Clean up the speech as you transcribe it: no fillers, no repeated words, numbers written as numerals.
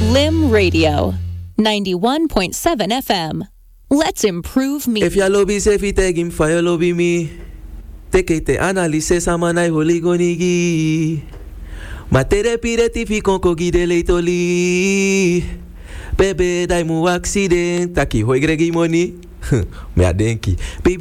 Lim Radio, 91.7 FM. Let's improve me. If ya lobby se fi tegim fa ya lobby mi. Tekete analyse samanai holigonigi. Matere pireti fi konkogi de leitoli. Bebe dai mu accident. Taki hoi gregi money. Me adenki.